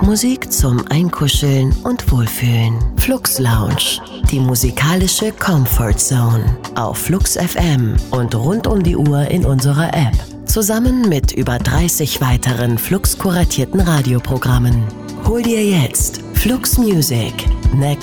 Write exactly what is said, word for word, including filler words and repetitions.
Musik zum Einkuscheln und Wohlfühlen. Flux Lounge, die musikalische Comfort Zone. Auf Flux F M und rund um die Uhr in unserer App. Zusammen mit über dreißig weiteren Flux-kuratierten Radioprogrammen. Hol dir jetzt Flux Music, Next